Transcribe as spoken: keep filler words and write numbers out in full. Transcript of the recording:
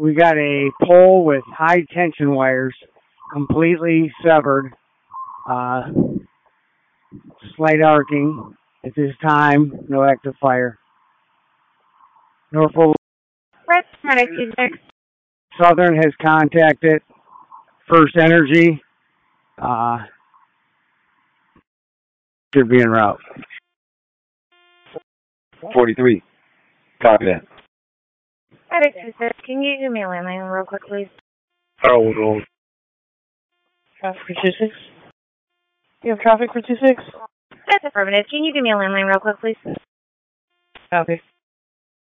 We got a pole with high tension wires completely severed. Uh, slight arcing. At this time, no active fire. Norfolk Red Medic two six. Southern has contacted First Energy. Uh, should be en route. forty-three. Copy that. Medic two six. Can you give me a landline real quick, please? Harold Road. Traffic for two six? You have traffic for two six? That's affirmative. Can you give me a landline real quick, please? Copy.